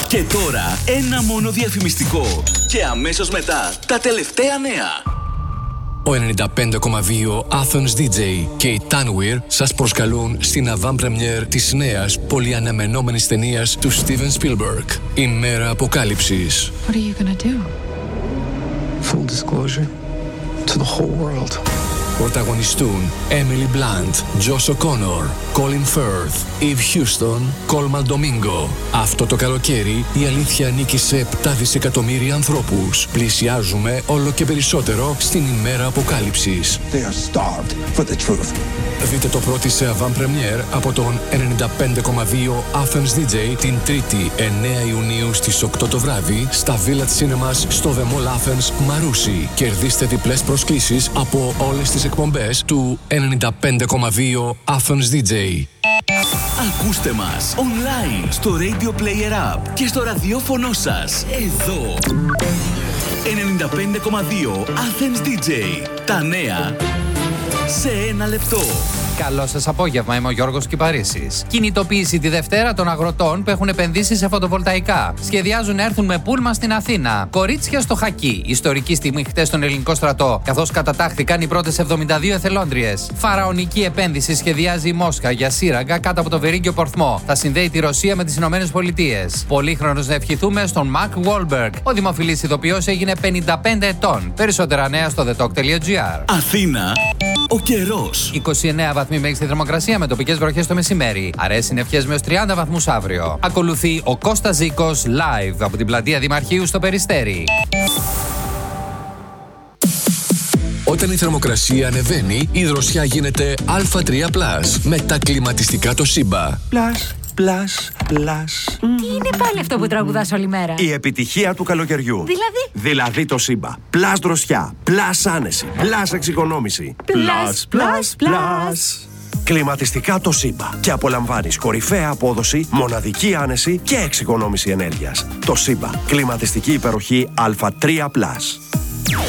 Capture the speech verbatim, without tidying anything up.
Και τώρα ένα μόνο διαφημιστικό. Και αμέσως μετά τα τελευταία νέα. Ο ενενήντα πέντε κόμμα δύο Athens ντι τζέι και η Tanweer σας προσκαλούν στην avant-première της νέας πολυαναμενόμενης ταινίας του Steven Spielberg, η Μέρα Αποκάλυψης. What are you gonna do? Full disclosure to the whole world. Πρωταγωνιστούν Emily Blunt, Josh O'Connor, Colin Firth, Eve Houston, Colman Domingo. Αυτό το καλοκαίρι η αλήθεια ανήκει σε επτά δισεκατομμύρια ανθρώπους. Πλησιάζουμε όλο και περισσότερο στην ημέρα αποκάλυψης. They are starved for the truth. Δείτε το πρώτο σε avant-première από τον ενενήντα πέντε κόμμα δύο Athens ντι τζέι την Τρίτη εννέα Ιουνίου στις οκτώ το βράδυ στα Village Cinemas στο The Mall Athens Μαρούσι. Κερδίστε διπλές προσκλήσεις από όλες τις εκπομπές του ενενήντα πέντε κόμμα δύο Athens ντι τζέι. Ακούστε μας online στο Radio Player App και στο ραδιόφωνο σας εδώ. ενενήντα πέντε κόμμα δύο Athens ντι τζέι. Τα νέα σε ένα λεπτό. Καλό σας απόγευμα, είμαι ο Γιώργος Κυπαρίσης. Κινητοποίηση τη Δευτέρα των αγροτών που έχουν επενδύσει σε φωτοβολταϊκά. Σχεδιάζουν να έρθουν με πούλμα στην Αθήνα. Κορίτσια στο χακί. Ιστορική στιγμή χτες στον ελληνικό στρατό, καθώς κατατάχθηκαν οι πρώτες εβδομήντα δύο εθελόντριες. Φαραωνική επένδυση σχεδιάζει η Μόσχα για σύραγγα κάτω από το Βερίγγιο Πορθμό. Θα συνδέει τη Ρωσία με τις Ηνωμένες Πολιτείες. Πολύχρονος να ευχηθούμε στον Μακ Wahlberg. Ο δημοφιλής ηθοποιός έγινε πενήντα πέντε ετών. Περισσότερα νέα στο the talk τελεία gr. Αθήνα. Ο καιρός. είκοσι εννέα βαθμοί μέγιστη θερμοκρασία με τοπικές βροχές το μεσημέρι. Αραιές συννεφιές με ως τριάντα βαθμούς αύριο. Ακολουθεί ο Κώστας Ζήκος live από την πλατεία Δημαρχείου στο Περιστέρι. Όταν η θερμοκρασία ανεβαίνει, η δροσιά γίνεται Α τρία πλας με τα κλιματιστικά Toshiba. Πλας, πλας, πλας. Τι είναι πάλι αυτό που τραγουδάς όλη μέρα? Η επιτυχία του καλοκαιριού. Δηλαδή? Δηλαδή το Toshiba. Πλας δροσιά, πλας άνεση, πλας εξοικονόμηση. Πλας, πλας, πλας. Κλιματιστικά Toshiba. Και απολαμβάνεις κορυφαία απόδοση, μοναδική άνεση και εξοικονόμηση ενέργειας. Toshiba. Κλιματιστική υπεροχή Α τρία πλας.